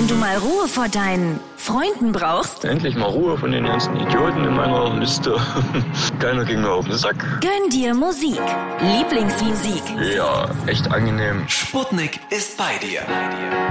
Wenn du mal Ruhe vor deinen Freunden brauchst, Endlich mal Ruhe von den ganzen Idioten in meiner Liste. Keiner ging mir auf den Sack. gönn dir Musik. Lieblingsmusik. Ja, echt angenehm. Sputnik ist bei dir.